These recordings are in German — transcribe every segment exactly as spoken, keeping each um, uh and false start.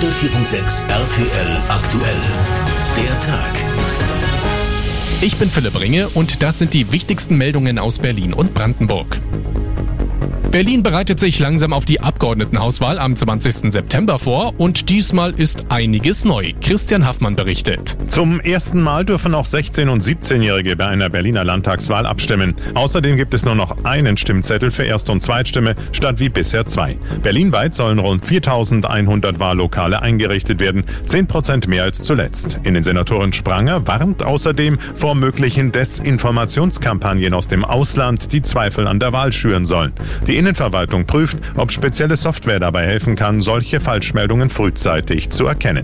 hundertvier Komma sechs R T L aktuell. Der Tag. Ich bin Philipp Ringe und das sind die wichtigsten Meldungen aus Berlin und Brandenburg. Berlin bereitet sich langsam auf die Abgeordnetenhauswahl am zwanzigsten September vor und diesmal ist einiges neu. Christian Haffmann berichtet. Zum ersten Mal dürfen auch sechzehn- und siebzehnjährige bei einer Berliner Landtagswahl abstimmen. Außerdem gibt es nur noch einen Stimmzettel für Erst- und Zweitstimme statt wie bisher zwei. Berlinweit sollen rund viertausendeinhundert Wahllokale eingerichtet werden, zehn Prozent mehr als zuletzt. Innensenatorin Spranger warnt außerdem vor möglichen Desinformationskampagnen aus dem Ausland, die Zweifel an der Wahl schüren sollen. Die Innenverwaltung prüft, ob spezielle Software dabei helfen kann, solche Falschmeldungen frühzeitig zu erkennen.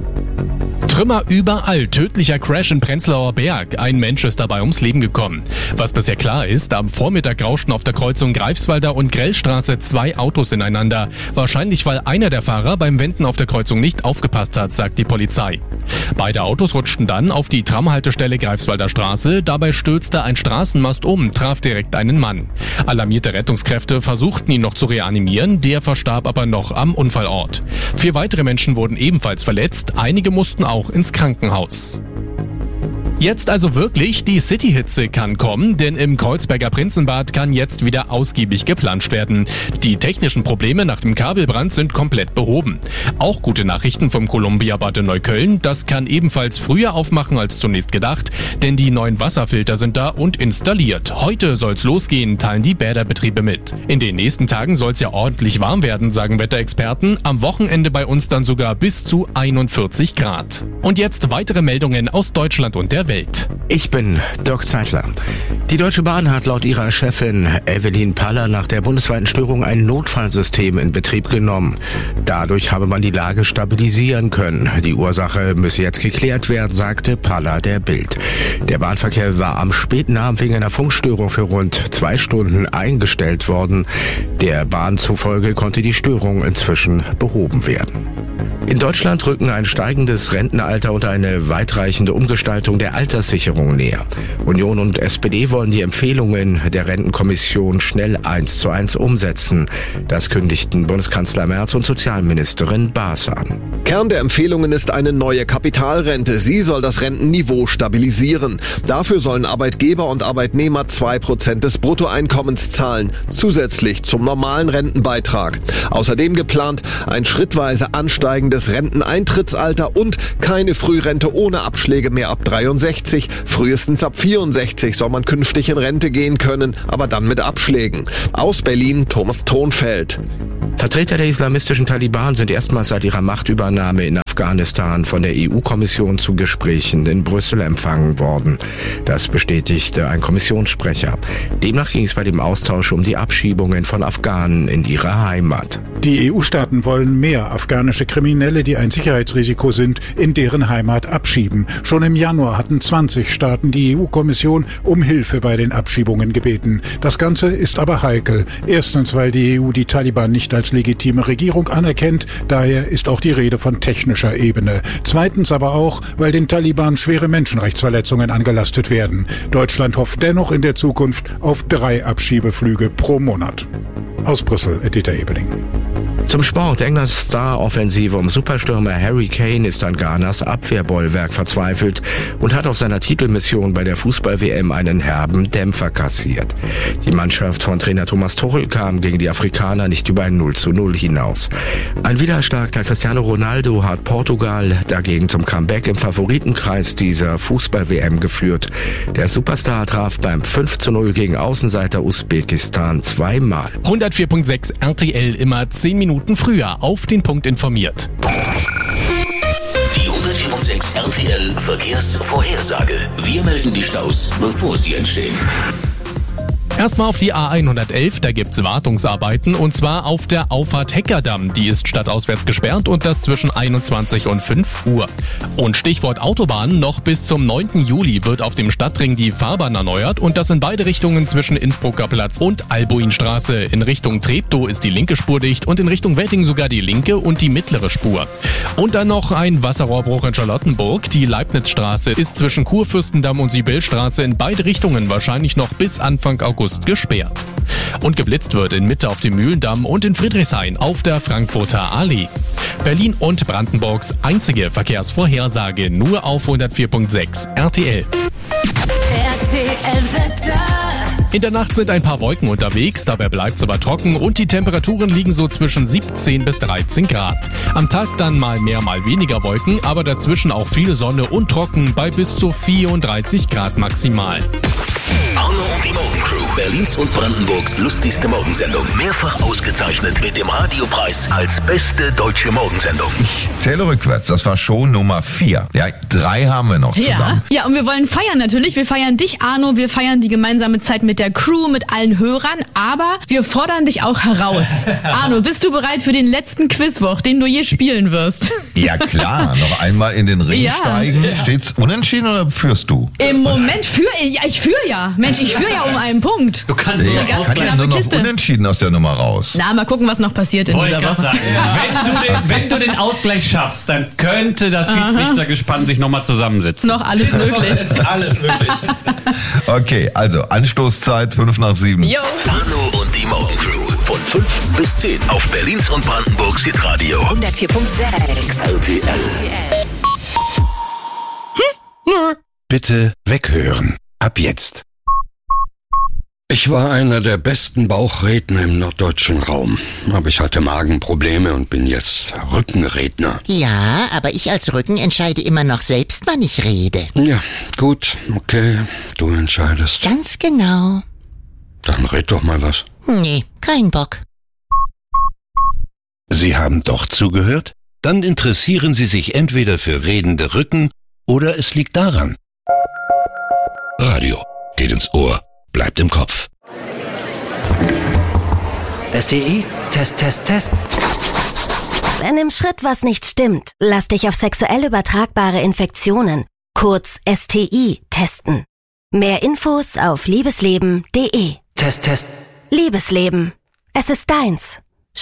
Trümmer überall, tödlicher Crash in Prenzlauer Berg. Ein Mensch ist dabei ums Leben gekommen. Was bisher klar ist, am Vormittag rauschten auf der Kreuzung Greifswalder und Grellstraße zwei Autos ineinander. Wahrscheinlich, weil einer der Fahrer beim Wenden auf der Kreuzung nicht aufgepasst hat, sagt die Polizei. Beide Autos rutschten dann auf die Tramhaltestelle Greifswalder Straße. Dabei stürzte ein Straßenmast um, traf direkt einen Mann. Alarmierte Rettungskräfte versuchten ihn noch zu reanimieren, der verstarb aber noch am Unfallort. Vier weitere Menschen wurden ebenfalls verletzt, einige mussten auch ins Krankenhaus. Jetzt also wirklich, die City-Hitze kann kommen, denn im Kreuzberger Prinzenbad kann jetzt wieder ausgiebig geplanscht werden. Die technischen Probleme nach dem Kabelbrand sind komplett behoben. Auch gute Nachrichten vom Columbia-Bad in Neukölln, das kann ebenfalls früher aufmachen als zunächst gedacht, denn die neuen Wasserfilter sind da und installiert. Heute soll's losgehen, teilen die Bäderbetriebe mit. In den nächsten Tagen soll's ja ordentlich warm werden, sagen Wetterexperten. Am Wochenende bei uns dann sogar bis zu einundvierzig Grad. Und jetzt weitere Meldungen aus Deutschland und der Welt. Ich bin Dirk Zeitler. Die Deutsche Bahn hat laut ihrer Chefin Evelyn Paller nach der bundesweiten Störung ein Notfallsystem in Betrieb genommen. Dadurch habe man die Lage stabilisieren können. Die Ursache müsse jetzt geklärt werden, sagte Paller der Bild. Der Bahnverkehr war am späten Abend wegen einer Funkstörung für rund zwei Stunden eingestellt worden. Der Bahn zufolge konnte die Störung inzwischen behoben werden. In Deutschland rücken ein steigendes Rentenalter und eine weitreichende Umgestaltung der Alterssicherung näher. Union und S P D wollen die Empfehlungen der Rentenkommission schnell eins zu eins umsetzen. Das kündigten Bundeskanzler Merz und Sozialministerin Baas an. Kern der Empfehlungen ist eine neue Kapitalrente. Sie soll das Rentenniveau stabilisieren. Dafür sollen Arbeitgeber und Arbeitnehmer zwei Prozent des Bruttoeinkommens zahlen, zusätzlich zum normalen Rentenbeitrag. Außerdem geplant ein schrittweise Ansteigen des Renteneintrittsalter und keine Frührente ohne Abschläge mehr ab dreiundsechzig. Frühestens ab vierundsechzig soll man künftig in Rente gehen können, aber dann mit Abschlägen. Aus Berlin, Thomas Thonfeld. Vertreter der islamistischen Taliban sind erstmals seit ihrer Machtübernahme in Afghanistan von der E U-Kommission zu Gesprächen in Brüssel empfangen worden. Das bestätigte ein Kommissionssprecher. Demnach ging es bei dem Austausch um die Abschiebungen von Afghanen in ihre Heimat. Die E U-Staaten wollen mehr afghanische Kriminelle, die ein Sicherheitsrisiko sind, in deren Heimat abschieben. Schon im Januar hatten zwanzig Staaten die E U-Kommission um Hilfe bei den Abschiebungen gebeten. Das Ganze ist aber heikel. Erstens, weil die E U die Taliban nicht als legitime Regierung anerkennt. Daher ist auch die Rede von technischer Ebene. Zweitens aber auch, weil den Taliban schwere Menschenrechtsverletzungen angelastet werden. Deutschland hofft dennoch in der Zukunft auf drei Abschiebeflüge pro Monat. Aus Brüssel, Dieter Ebeling. Zum Sport. Englands Star-Offensive um Superstürmer Harry Kane ist an Ghanas Abwehrbollwerk verzweifelt und hat auf seiner Titelmission bei der Fußball-W M einen herben Dämpfer kassiert. Die Mannschaft von Trainer Thomas Tuchel kam gegen die Afrikaner nicht über ein null zu null hinaus. Ein wiedererstarkter Cristiano Ronaldo hat Portugal dagegen zum Comeback im Favoritenkreis dieser Fußball-W M geführt. Der Superstar traf beim fünf zu null gegen Außenseiter Usbekistan zweimal. hundertvier Komma sechs R T L, immer zehn Minuten früher auf den Punkt informiert. Die hundertvier Komma sechs R T L Verkehrsvorhersage. Wir melden die Staus, bevor sie entstehen. Erstmal auf die A hundertelf, da gibt's Wartungsarbeiten und zwar auf der Auffahrt Heckerdamm. Die ist stadtauswärts gesperrt und das zwischen einundzwanzig und fünf Uhr. Und Stichwort Autobahn, noch bis zum neunten Juli wird auf dem Stadtring die Fahrbahn erneuert und das in beide Richtungen zwischen Innsbrucker Platz und Albuinstraße. In Richtung Treptow ist die linke Spur dicht und in Richtung Wedding sogar die linke und die mittlere Spur. Und dann noch ein Wasserrohrbruch in Charlottenburg. Die Leibnizstraße ist zwischen Kurfürstendamm und Sibylstraße in beide Richtungen wahrscheinlich noch bis Anfang August August gesperrt. Und geblitzt wird in Mitte auf dem Mühlendamm und in Friedrichshain auf der Frankfurter Allee. Berlin und Brandenburgs einzige Verkehrsvorhersage nur auf hundertvier Komma sechs R T L. R T L-Wetter. In der Nacht sind ein paar Wolken unterwegs, dabei bleibt es aber trocken und die Temperaturen liegen so zwischen siebzehn bis dreizehn Grad. Am Tag dann mal mehr, mal weniger Wolken, aber dazwischen auch viel Sonne und trocken bei bis zu vierunddreißig Grad maximal. Arno und die Morgencrew, Berlins und Brandenburgs lustigste Morgensendung. Mehrfach ausgezeichnet mit dem Radiopreis als beste deutsche Morgensendung. Zähle rückwärts, das war Show Nummer vier. Ja, drei haben wir noch zusammen. Ja, ja, und wir wollen feiern natürlich. Wir feiern dich, Arno. Wir feiern die gemeinsame Zeit mit der Crew, mit allen Hörern. Aber wir fordern dich auch heraus. Arno, bist du bereit für den letzten Quizwoch, den du je spielen wirst? Ja klar, noch einmal in den Ring Ja. steigen. Steht's unentschieden oder führst du? Im Moment führe ich. Ja, ich führe ja. Mensch, ich führe ja um einen Punkt. Du kannst Ja, eine ganz kann ja knappe nur noch Kiste. unentschieden aus der Nummer raus. Na, mal gucken, was noch passiert in Wollte dieser ich gerade Woche. sagen. Wenn, du den, wenn du den Ausgleich schaffst, dann könnte das Schiedsrichtergespann sich nochmal zusammensetzen. Noch alles möglich. Alles möglich. Okay, also Anstoßzeit fünf nach sieben. Jo. Arno und die Morgencrew von fünf bis zehn auf Berlins und Brandenburgs Hitradio. hundertvier Komma sechs. R T L. Bitte weghören. Ab jetzt. Ich war einer der besten Bauchredner im norddeutschen Raum. Aber ich hatte Magenprobleme und bin jetzt Rückenredner. Ja, aber ich als Rücken entscheide immer noch selbst, wann ich rede. Ja, gut, okay, du entscheidest. Ganz genau. Dann red doch mal was. Nee, kein Bock. Sie haben doch zugehört? Dann interessieren Sie sich entweder für redende Rücken oder es liegt daran. Radio geht ins Ohr, bleibt im Kopf. S T I, Test, Test, Test. Wenn im Schritt was nicht stimmt, lass dich auf sexuell übertragbare Infektionen, kurz S T I, testen. Mehr Infos auf liebesleben punkt de. Test, Test. Liebesleben. Es ist deins.